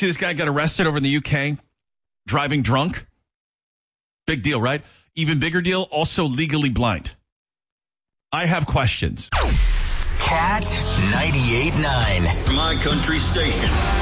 see this guy got arrested over in the UK driving drunk? Big deal, right? Even bigger deal, also legally blind. I have questions. Cat 98.9. My country station.